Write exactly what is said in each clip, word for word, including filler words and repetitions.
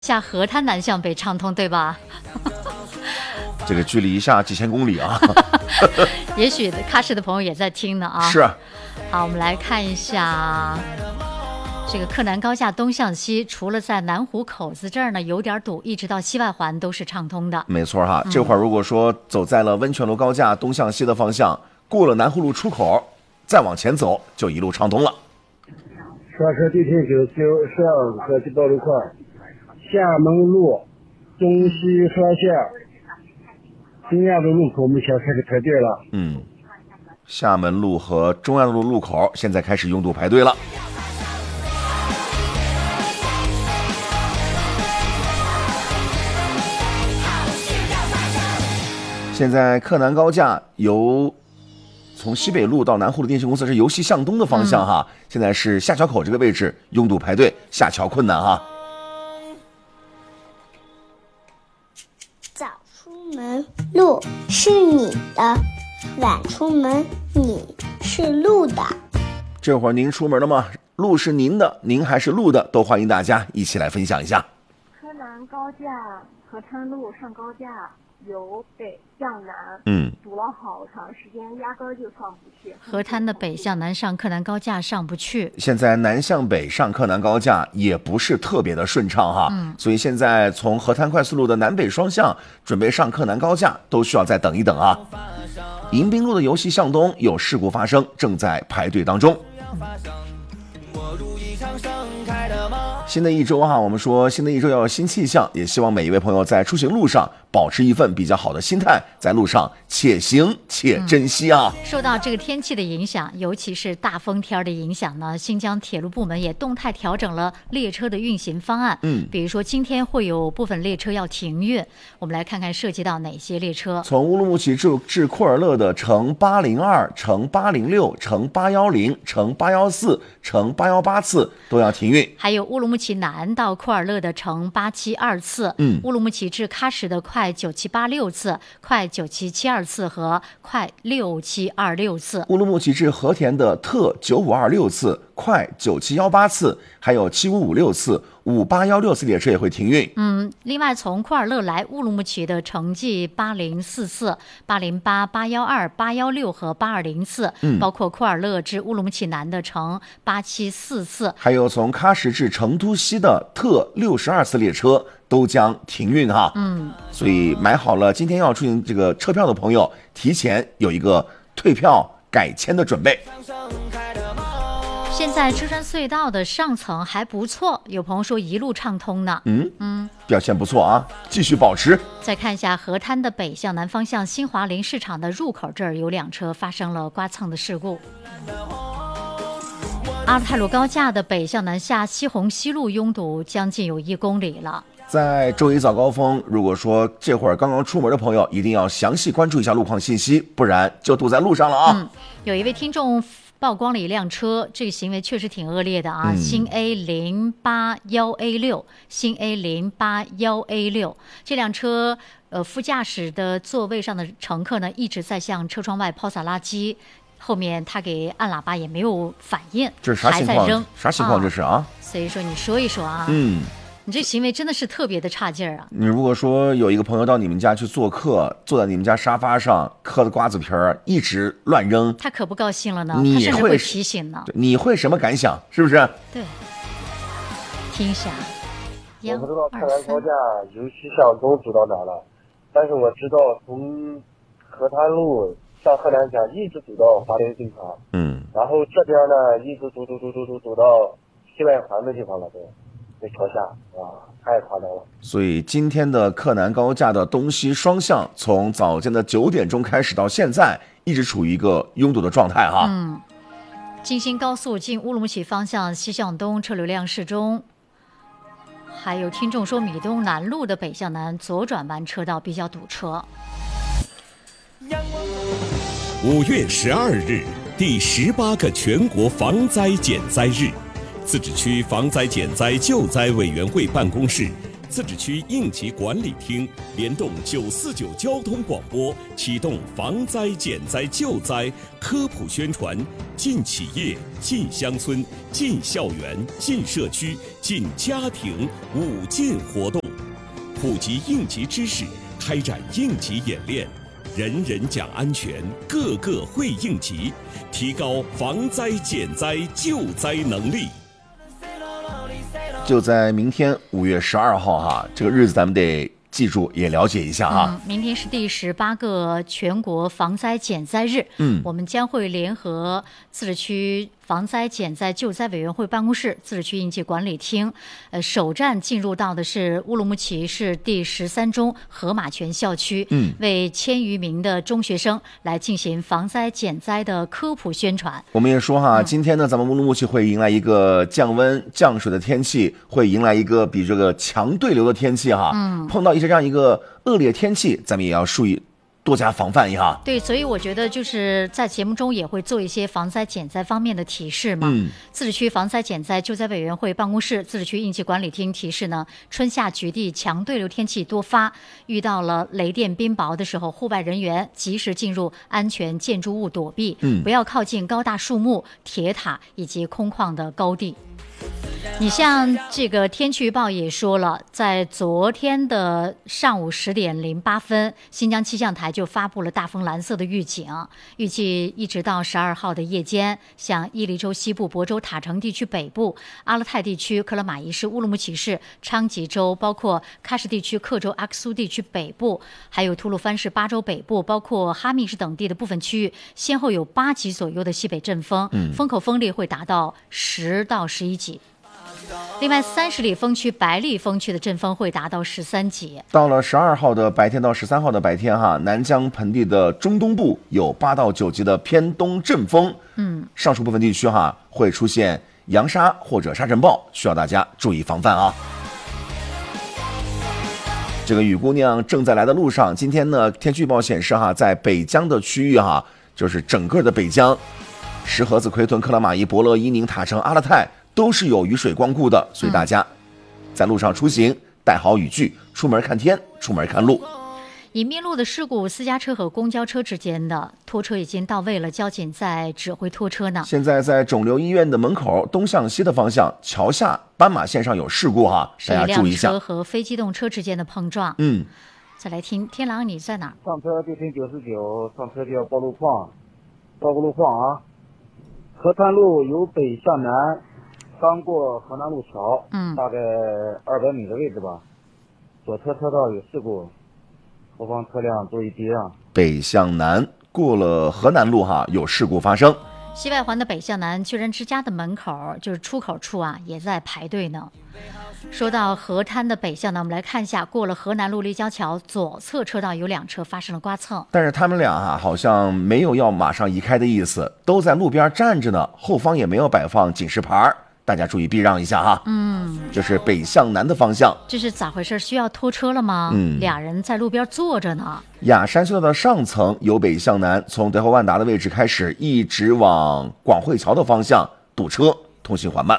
下河滩南向北畅通，对吧？ 这个距离一下几千公里啊！ 也许喀什的朋友也在听呢啊。 是。 好，我们来看一下这个克南高架东向西，除了在南湖口子这儿呢有点堵，一直到西外环都是畅通的。 没错哈，这会儿如果说走在了温泉路高架东向西的方向，过了南湖路出口，再往前走就一路畅通了。 双车对天九九十二个交道路块，厦门路东西双向中亚路路口目前开始排队了。 嗯，厦门路和中亚路路口现在开始拥堵排队了。现在克南高架由从西北路到南湖的电信公司是由西向东的方向哈，嗯、现在是下桥口这个位置拥堵排队，下桥困难哈。 早出门路是你的，晚出门你是路的。 这会儿您出门了吗？路是您的，您还是路的，都欢迎大家一起来分享一下。 柯南高架河滩路上高架由北向南， 嗯， 堵了好长时间，压根儿就上不去。 河滩的北向南上克南高架上不去， 现在南向北上克南高架也不是特别的顺畅哈，嗯，所以现在从河滩快速路的南北双向准备上克南高架都需要再等一等啊。迎宾路的由西向东有事故发生，正在排队当中。新的一周哈，我们说新的一周要有新气象，也希望每一位朋友在出行路上保持一份比较好的心态，在路上且行且珍惜啊、 嗯、受到这个天气的影响，尤其是大风天的影响呢，新疆铁路部门也动态调整了列车的运行方案。嗯，比如说今天会有部分列车要停运，我们来看看涉及到哪些列车。 从乌鲁木齐至至库尔勒的乘八零二、乘八零六、乘八幺零、乘八幺四、乘八幺八次都要停运。 还有乌鲁木齐南到库尔勒的乘八七二次，嗯，乌鲁木齐至喀什的快九七八六次、快九七七二次和快六七二六次。 乌鲁木齐至和田的特九五二六次、快九七一八次，还有七五五六次、五八一六次列车也会停运。 嗯，另外从库尔勒来乌鲁木齐的城际八零四四、八零八、八一二、八一六和八二零四，嗯，包括库尔勒至乌鲁木齐南的乘八七四四， 还有从喀什至成都西的特六十二次列车都将停运哈。嗯，所以买好了今天要出行这个车票的朋友，提前有一个退票改签的准备。 现在车山隧道的上层还不错，有朋友说一路畅通呢。 嗯嗯，表现不错啊，继续保持。 再看一下河滩的北向南方向新华林市场的入口这儿有两车发生了刮蹭的事故。阿尔泰鲁高架的北向南下西红西路拥堵将近有一公里了。 在周一早高峰，如果说这会儿刚刚出门的朋友，一定要详细关注一下路况信息，不然就堵在路上了啊。 嗯，有一位听众曝光了一辆车，这个行为确实挺恶劣的啊！嗯、新 A 零八一 A 六，新 A 零八一 A 六，这辆车，呃，副驾驶的座位上的乘客呢，一直在向车窗外抛洒垃圾，后面他给按喇叭也没有反应， 这是啥情况？啥情况这是啊？啊所以说你说一说啊。 嗯。 你这行为真的是特别的差劲儿啊！ 你如果说有一个朋友到你们家去做客，坐在你们家沙发上嗑的瓜子皮儿，一直乱扔， 他可不高兴了呢。 你他甚至会提醒呢。 你会什么感想？是不是？ 对，听一下。 我不知道克南高架由西向东堵到哪了，但是我知道从河滩路上河南家一直堵到华林机场，嗯，然后这边呢一直堵堵堵堵堵堵到西外环的地方了，对。在桥下啊，太夸张了。 所以今天的克南高架的东西双向，从早间的九点钟开始到现在，一直处于一个拥堵的状态哈。 嗯，京新高速进乌鲁木齐方向西向东车流量适中。还有听众说，米东南路的北向南左转弯车道比较堵车。 五月十二日，第十八个全国防灾减灾日。自治区防灾减灾救灾委员会办公室自治区应急管理厅联动九四九交通广播，启动防灾减灾救灾科普宣传，进企业、进乡村、进校园、进社区、进家庭五进活动，普及应急知识，开展应急演练，人人讲安全，个个会应急，提高防灾减灾救灾能力。 就在明天五月十二号哈，这个日子咱们得记住也了解一下哈。 嗯，明天是第十八个全国防灾减灾日。嗯，我们将会联合自治区防灾减灾救灾委员会办公室、自治区应急管理厅，呃，首站进入到的是乌鲁木齐市第十三中河马泉校区，嗯，为千余名的中学生来进行防灾减灾的科普宣传。 我们也说哈，嗯、今天呢，咱们乌鲁木齐会迎来一个降温降水的天气，会迎来一个比这个强对流的天气哈。嗯，碰到一些这样一个恶劣天气，咱们也要注意多加防范一下。 对，所以我觉得就是在节目中也会做一些防灾减灾方面的提示嘛。嗯，自治区防灾减灾救灾委员会办公室、自治区应急管理厅提示呢，春夏局地强对流天气多发，遇到了雷电冰雹的时候，户外人员及时进入安全建筑物躲避，嗯，不要靠近高大树木、铁塔以及空旷的高地。你像这个天气预报也说了，在昨天的上午十点零八分，新疆气象台就发布了大风蓝色的预警，预计一直到十二号的夜间，像伊犁州西部、亳州、塔城地区北部、阿勒泰地区、克勒玛依市、乌鲁木齐市、昌吉州，包括喀什地区、克州、阿克苏地区北部，还有吐鲁番市巴州北部，包括哈密市等地的部分区域，先后有八级左右的西北阵风，嗯、风口风力会达到十到十一级。另外，三十里风区、百里风区的阵风会达到十三级。 到了十二号的白天到十三号的白天哈，南疆盆地的中东部有八到九级的偏东阵风，嗯，上述部分地区哈会出现扬沙或者沙尘暴，需要大家注意防范啊。这个雨姑娘正在来的路上，今天呢，天气预报显示哈，在北疆的区域哈，就是整个的北疆，石河子、奎屯、克拉玛依、博勒、伊宁、塔城、阿勒泰。都是有雨水光顾的，所以大家在路上出行带好雨具，出门看天，出门看路。 迎宾路的事故，私家车和公交车之间的拖车已经到位了，交警在指挥拖车呢。 现在在肿瘤医院的门口东向西的方向，桥下斑马线上有事故哈，大家注意一下。 一辆车和非机动车之间的碰撞。嗯，再来听天狼，你在哪儿？ 上车就听九十九，上车就要报路况，报个路况啊。河滩路由北向南。刚过河南路桥，嗯，大概二百米的位置吧，左侧车道有事故，后方车辆注意避让。 北向南过了河南路哈，有事故发生。 西外环的北向南居然之家的门口就是出口处啊，也在排队呢。说到河滩的北向南，我们来看一下，过了河南路立交桥左侧车道有两车发生了刮蹭， 但是他们俩啊好像没有要马上移开的意思，都在路边站着呢，后方也没有摆放警示牌。大家注意避让一下哈，嗯，这是北向南的方向。 这是咋回事？需要拖车了吗？嗯，俩人在路边坐着呢。 雅山隧道的上层由北向南，从德和万达的位置开始，一直往广汇桥的方向堵车，通行缓慢。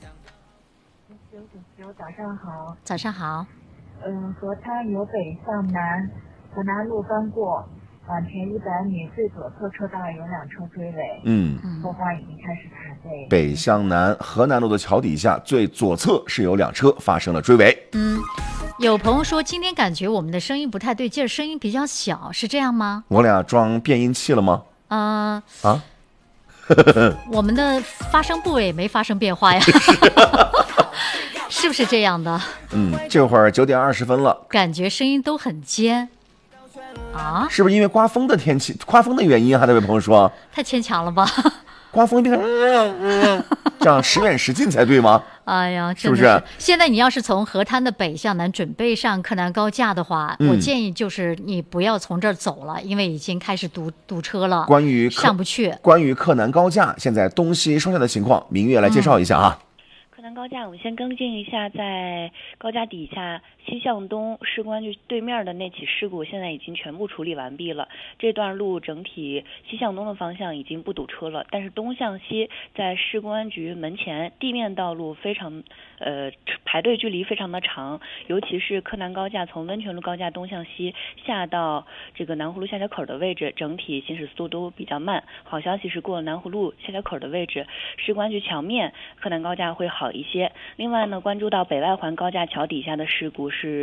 早上好。 早上好。 嗯，河滩由北向南，河南路刚过。往前一百米，最左侧车道有两车追尾，嗯，后方已经开始排队。 北向南河南路的桥底下，最左侧是有两车发生了追尾。 嗯，有朋友说今天感觉我们的声音不太对劲儿，声音比较小，是这样吗？ 我俩装变音器了吗？ 呃、 啊， 我们的发声部位没发生变化呀。是不是这样的？ 嗯，这会儿九点二十分了， 感觉声音都很尖。啊， 是不是因为刮风的天气、刮风的原因啊？这位朋友说， 太牵强了吧？ 刮风变成、嗯嗯、这样时远时近才对吗？ 哎呀， 是不是？ 现在你要是从河滩的北向南准备上柯南高架的话，嗯、我建议就是你不要从这儿走了，因为已经开始堵堵车了。 关于上不去。 关于柯南高架现在东西双向的情况，明月来介绍一下啊。 柯南南高架，我们先跟进一下，在高架底下西向东市公安局对面的那起事故，现在已经全部处理完毕了。这段路整体西向东的方向已经不堵车了，但是东向西在市公安局门前地面道路非常呃排队距离非常的长，尤其是柯南高架从温泉路高架东向西下到这个南湖路下桥口的位置，整体行驶速度比较慢。好消息是过了南湖路下桥口的位置，市公安局桥面柯南高架会好一些。另外呢，关注到北外环高架桥底下的事故是